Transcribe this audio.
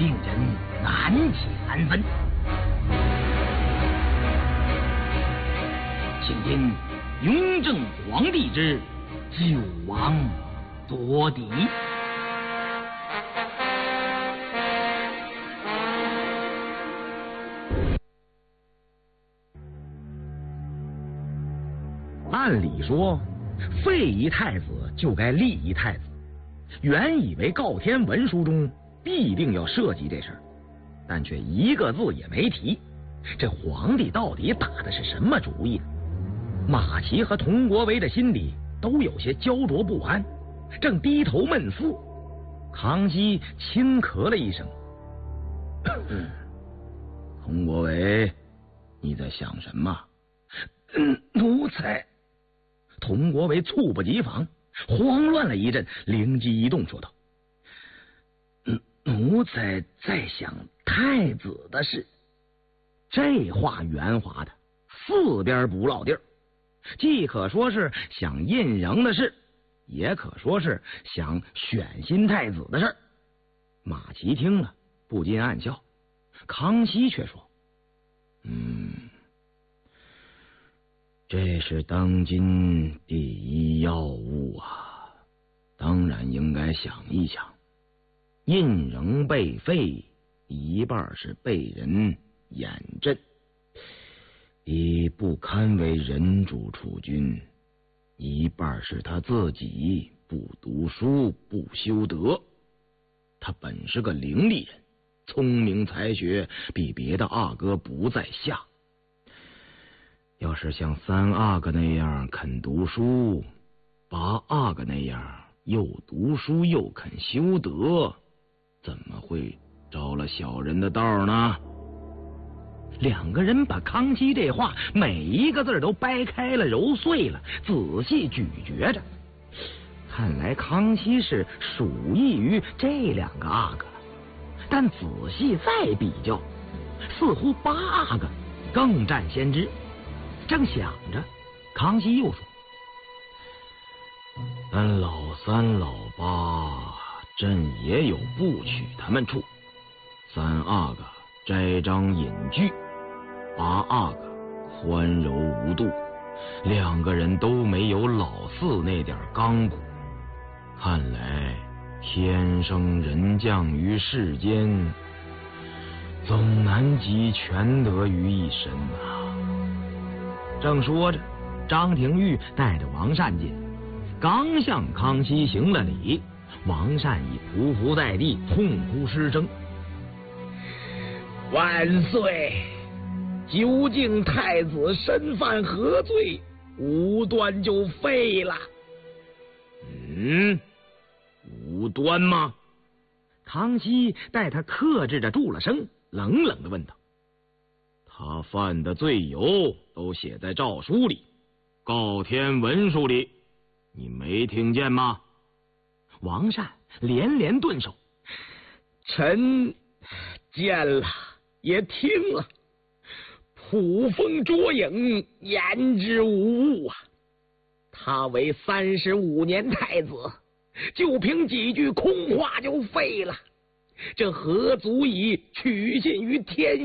令人难解难分。请因雍正皇帝之救亡夺嫡。 按理说，废一太子就该立一太子。原以为告天文书中必定要涉及这事儿，但却一个字也没提。这皇帝到底打的是什么主意呢？马齐和佟国维的心里都有些焦灼不安，正低头闷思。康熙轻咳了一声：“佟国维，你在想什么？” 奴才。 佟国维猝不及防，慌乱了一阵，灵机一动说道：“ 奴才在想太子的事。” 这话圆滑的，四边不落地儿，既可说是想胤禛的事，也可说是想选新太子的事。马齐听了不禁暗笑，康熙却说：“这是当今第一要务啊，当然应该想一想。胤禛被废，一半是被人掩镇，已不堪为人主储君；一半是他自己不读书不修德。他本是个伶俐人，聪明才学比别的阿哥不在下。要是像三阿哥那样肯读书，八阿哥那样又读书又肯修德，怎么会着了小人的道呢？”两个人把康熙这话每一个字都掰开了揉碎了，仔细咀嚼着。看来康熙是属意于这两个阿哥了，但仔细再比较，似乎八阿哥更占先知。正想着，康熙又说：“但老三老八，朕也有不娶他们处。三阿哥栽赃隐居，八阿哥宽柔无度，两个人都没有老四那点刚骨。看来天生人降于世间，总难集全德于一身啊。”正说着，张廷玉带着王善进，刚向康熙行了礼，王善已匍匐在地，痛哭失声：“ 万岁！究竟太子身犯何罪，无端就废了？”“ 无端吗？”康熙待他克制着住了声，冷冷地问道：“他犯的罪由都写在诏书里，告天文书里，你没听见吗？”王善连连顿首：“ 臣见了，也听了，捕风捉影，言之无物啊！他为35年太子，就凭几句空话就废了，这何足以取信于天